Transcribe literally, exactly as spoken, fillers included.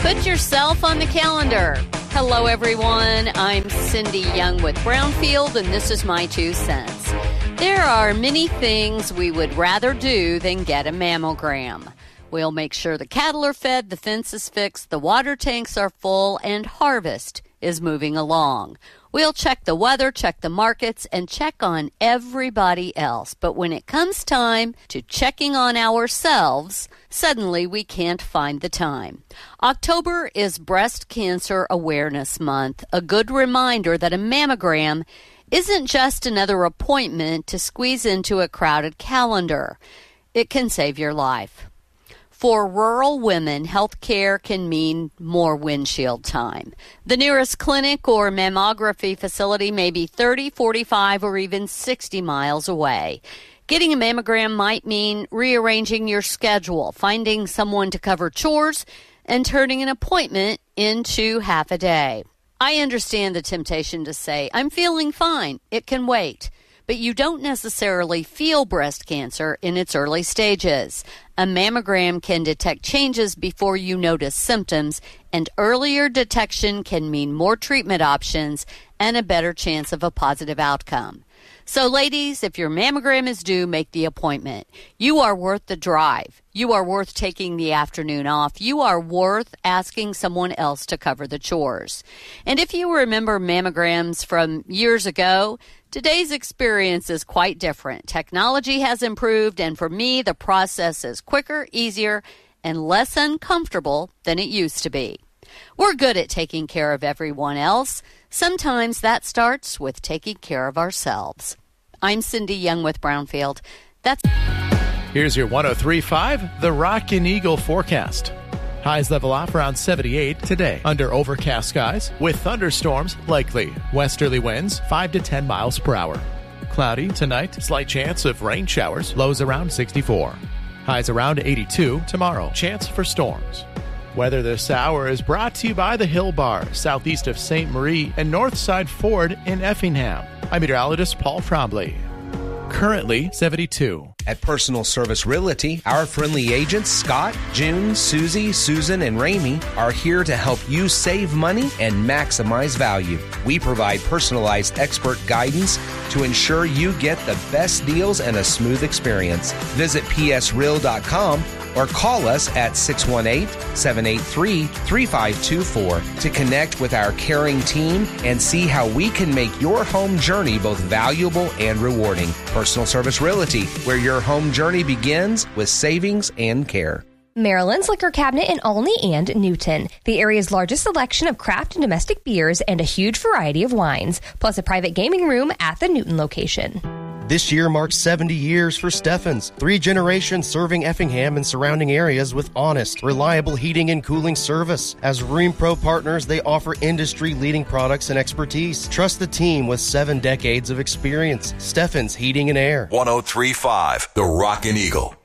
Put yourself on the calendar. Hello, everyone. I'm Cindy Young with Brownfield, and this is my two cents. There are many things we would rather do than get a mammogram. We'll make sure the cattle are fed, the fence is fixed, the water tanks are full, and harvest is moving along. We'll check the weather, check the markets, and check on everybody else. But when it comes time to checking on ourselves, suddenly we can't find the time. October is Breast Cancer Awareness Month, a good reminder that a mammogram isn't just another appointment to squeeze into a crowded calendar. It can save your life. For rural women, health care can mean more windshield time. The nearest clinic or mammography facility may be thirty, forty-five, or even sixty miles away. Getting a mammogram might mean rearranging your schedule, finding someone to cover chores, and turning an appointment into half a day. I understand the temptation to say, I'm feeling fine, it can wait. But you don't necessarily feel breast cancer in its early stages. A mammogram can detect changes before you notice symptoms, and earlier detection can mean more treatment options and a better chance of a positive outcome. So, ladies, if your mammogram is due, make the appointment. You are worth the drive. You are worth taking the afternoon off. You are worth asking someone else to cover the chores. And if you remember mammograms from years ago, today's experience is quite different. Technology has improved, and for me, the process is quicker, easier, and less uncomfortable than it used to be. We're good at taking care of everyone else. Sometimes that starts with taking care of ourselves. I'm Cindy Young with Brownfield. That's Here's your one oh three point five, The Rock and Eagle forecast. Highs level off around seventy-eight today under overcast skies with thunderstorms likely. Westerly winds five to ten miles per hour. Cloudy tonight, slight chance of rain showers, lows around sixty-four. Highs around eighty-two tomorrow, chance for storms. Weather this hour is brought to you by the Hill Bar, southeast of Saint Marie and Northside Ford in Effingham. I'm meteorologist Paul Trombley. Currently seventy-two. At Personal Service Realty, our friendly agents Scott, June, Susie, Susan, and Ramey are here to help you save money and maximize value. We provide personalized expert guidance to ensure you get the best deals and a smooth experience. Visit p s real dot com or call us at six one eight, seven eight three, three five two four to connect with our caring team and see how we can make your home journey both valuable and rewarding. Personal Service Realty, where your home journey begins with savings and care. Maryland's Liquor Cabinet in Olney and Newton, the area's largest selection of craft and domestic beers and a huge variety of wines, plus a private gaming room at the Newton location. This year marks seventy years for Steffens, three generations serving Effingham and surrounding areas with honest, reliable heating and cooling service. As Rheem Pro partners, they offer industry-leading products and expertise. Trust the team with seven decades of experience. Steffens Heating and Air. one oh three point five, The Rock and Eagle.